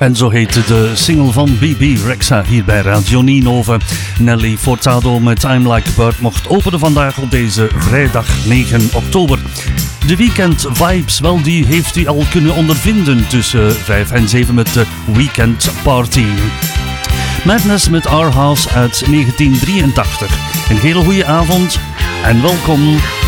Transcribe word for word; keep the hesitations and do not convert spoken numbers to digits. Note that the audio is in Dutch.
En zo heette de single van B B Rexha hier bij Radio Ninove. Nelly Furtado met Time Like a Bird mocht openen vandaag op deze vrijdag negen oktober. De weekend vibes, wel die heeft u al kunnen ondervinden tussen vijf en zeven met de Weekend Party. Madness met Our House uit negentien drieëntachtig. Een hele goede avond en welkom.